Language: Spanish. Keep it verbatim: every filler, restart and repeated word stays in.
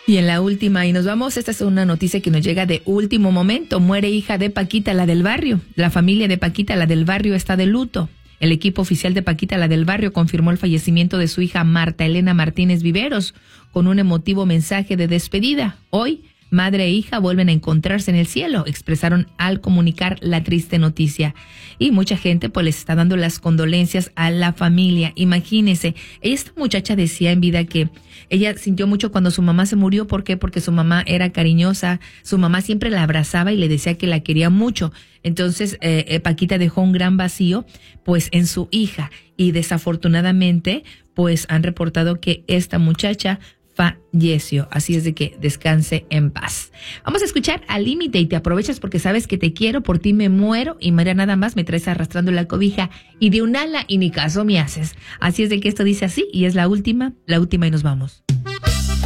Y en la última, y nos vamos, esta es una noticia que nos llega de último momento. Muere hija de Paquita, la del barrio. La familia de Paquita, la del barrio, está de luto. El equipo oficial de Paquita, la del barrio, confirmó el fallecimiento de su hija Marta Elena Martínez Viveros con un emotivo mensaje de despedida. Hoy, madre e hija vuelven a encontrarse en el cielo, expresaron al comunicar la triste noticia. Y mucha gente pues les está dando las condolencias a la familia. Imagínense, esta muchacha decía en vida que ella sintió mucho cuando su mamá se murió. ¿Por qué? Porque su mamá era cariñosa, su mamá siempre la abrazaba y le decía que la quería mucho. Entonces, eh, eh, Paquita dejó un gran vacío pues en su hija y desafortunadamente pues han reportado que esta muchacha falleció. Así es de que descanse en paz. Vamos a escuchar Al Límite y te aprovechas porque sabes que te quiero, por ti me muero y María nada más me traes arrastrando la cobija y de un ala y ni caso me haces. Así es de que esto dice así y es la última, la última y nos vamos.